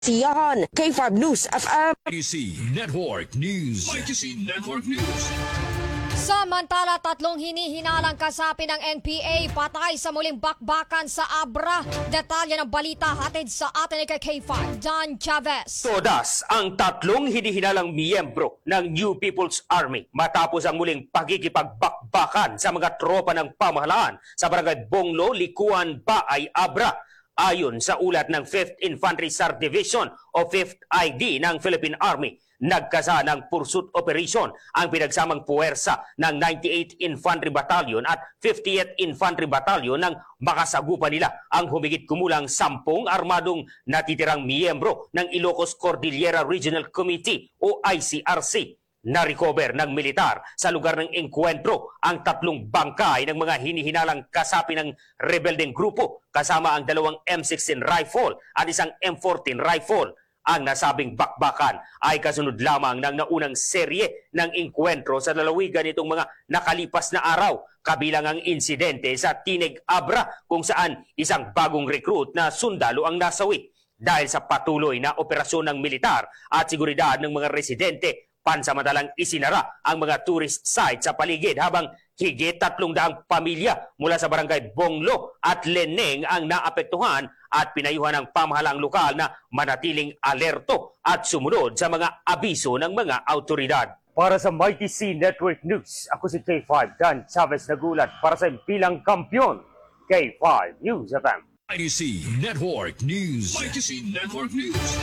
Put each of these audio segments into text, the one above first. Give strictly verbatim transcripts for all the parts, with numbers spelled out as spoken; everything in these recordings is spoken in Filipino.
Siyahan, K five News F M. Y C Network News. Y C Network News. Samantala, tatlong hinihinalang kasapi ng N P A patay sa muling bakbakan sa Abra. Detalye ng balita hatid sa atin kay K five, Don Chavez. Todas ang tatlong hinihinalang miyembro ng New People's Army matapos ang muling pagkikipagbakbakan sa mga tropa ng pamahalaan sa barangay Bonglo, Likuan, Baay, Abra. Ayon sa ulat ng fifth Infantry S A R Division o fifth I D ng Philippine Army, nagkasa ng pursuit operation ang pinagsamang puwersa ng ninety-eighth Infantry Battalion at fiftieth Infantry Battalion nang makasagupan nila ang humigit kumulang sampung armadong natitirang miyembro ng Ilocos Cordillera Regional Committee o I C R C. Na-recover ng militar sa lugar ng engkwentro ang tatlong bangkay ng mga hinihinalang kasapi ng rebeldeng grupo kasama ang dalawang M sixteen rifle at isang M fourteen rifle. Ang nasabing bakbakan ay kasunod lamang ng naunang serye ng engkwentro sa lalawigan nitong mga nakalipas na araw, kabilang ang insidente sa Tineg Abra kung saan isang bagong recruit na sundalo ang nasawi. Dahil sa patuloy na operasyon ng militar at seguridad ng mga residente, pansamantalang isinara ang mga tourist sites sa paligid habang higit tatlong daang pamilya mula sa barangay Bonglo at Leneng ang naapektuhan at pinayuhan ng pamahalaang lokal na manatiling alerto at sumunod sa mga abiso ng mga autoridad. Para sa Mighty C Network News, ako si K five, Dan Chavez nagulat para sa bilang kampiyon. K five News F M. Y C Network News. Y C Network News.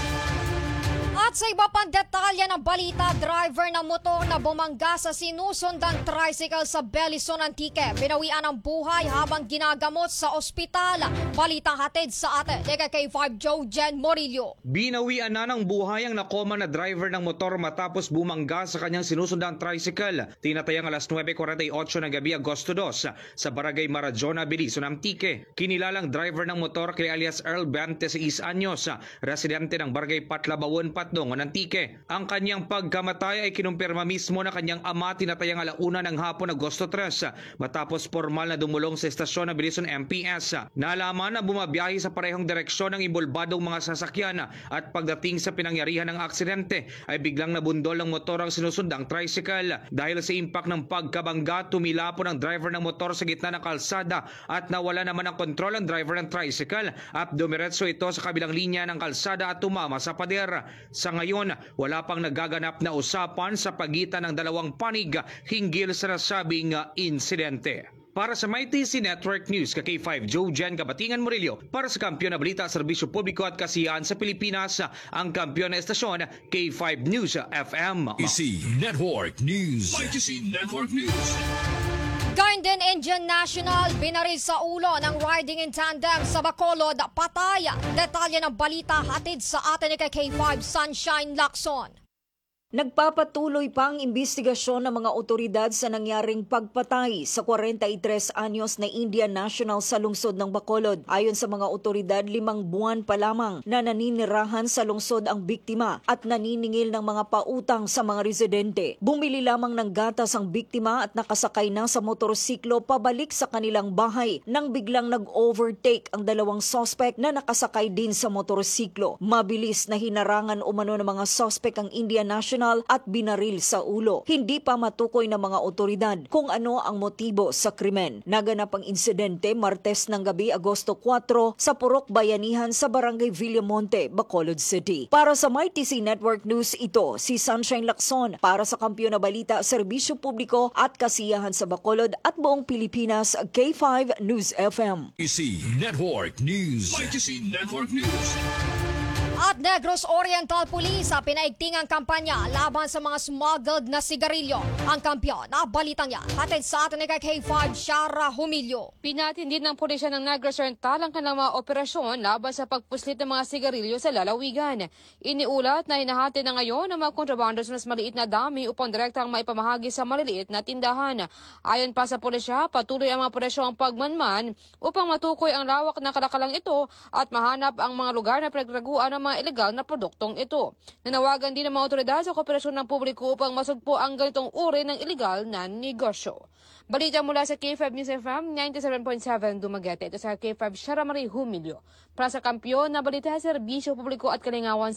At sa iba pang detalye ng balita, driver ng motor na bumangga sa sinusundang tricycle sa Belison, Antique, binawian ng buhay habang ginagamot sa ospital. Balita hatid sa atin kay K five Joe Jen Morillo. Binawian na ng buhay ang nakoma na driver ng motor matapos bumangga sa kanyang sinusundang tricycle. Tinatayang alas nuwebe forty-eight ng gabi, Agosto two sa Barangay Marajona, Belison, Antique. Kinilalang driver ng motor kay alias Earl twenty-six anyos, residente ng Barangay Patlabawon, Patnongon, Antique. Ang kanyang pagkamatay ay kinumpirma mismo na kanyang ama tinatayang alauna ng hapon, Agosto three matapos formal na dumulong sa estasyon ng Belison M P S. Nalaman na bumabiyahe sa parehong direksyon ng imbolbadong mga sasakyan at pagdating sa pinangyarihan ng aksidente ay biglang nabundol ng motor ang sinusundang tricycle. Dahil sa impact ng pagkabangga, tumilapon ang driver ng motor sa gitna ng kalsada at nawala naman ang kontrol ang driver ng tricycle at dumiretso ito sa kabilang linya ng kalsada at tumama sa pader. Sa ngayon, wala pang nagaganap na usapan sa pagitan ng dalawang panig hinggil sa nasabing insidente. Para sa Mighty C Network News, ka K five Joe Jen Kabatingan Murillo. Para sa kampiyon na balita, serbisyo publiko at kasiyahan sa Pilipinas, ang kampiyon na estasyon K five News F M. Y C Network News. Y C Network News. Garden Indian National binaril sa ulo ng riding in tandem sa Bacolod, patay. Detalye ng balita hatid sa atin kay K five Sunshine Lacson. Nagpapatuloy pa ang imbestigasyon ng mga otoridad sa nangyaring pagpatay sa forty-three anyos na Indian national sa lungsod ng Bacolod. Ayon sa mga otoridad, limang buwan pa lamang na naninirahan sa lungsod ang biktima at naniningil ng mga pautang sa mga residente. Bumili lamang ng gatas ang biktima at nakasakay na sa motorsiklo pabalik sa kanilang bahay nang biglang nag-overtake ang dalawang suspect na nakasakay din sa motorsiklo. Mabilis na hinarangan umano ng mga suspect ang Indian national at binaril sa ulo. Hindi pa matukoy ng mga otoridad kung ano ang motibo sa krimen. Naganap ang insidente Martes ng gabi, Agosto four sa Purok Bayanihan sa Barangay Villamonte, Bacolod City. Para sa Mighty C Network News, ito si Sunshine Lacson para sa kampiyon na balita, serbisyo publiko at kasiyahan sa Bacolod at buong Pilipinas, K five News F M. Y C Network News. Y C Network News. At Negros Oriental Police sa pinaigtingang kampanya laban sa mga smuggled na sigarilyo. Ang kampiyon na balitang yan hatid sa atin kay K five Shara Humilio. Pinatindi ng pulisya ng Negros Oriental ang kanilang mga operasyon laban sa pagpuslit ng mga sigarilyo sa lalawigan. Iniulat na hinahati na ngayon ng mga kontrabando sa mas maliit na dami upang direktang maipamahagi sa maliliit na tindahan. Ayon pa sa pulisya, patuloy ang mga operasyong pagmanman upang matukoy ang lawak ng kalakalang ito at mahanap ang mga lugar na pinagraguan ng mga ilegal na produktong ito. Nanawagan din ng mga otoridad sa kooperasyon ng publiko upang masugpo ang ganitong uri ng ilegal na negosyo. Balita mula sa K five News F M ninety-seven point seven Dumaguete. Ito sa K five Siara Marie Humilio. Para sa Kampiyon na Balita, Serbisyo Publiko at Kalingawan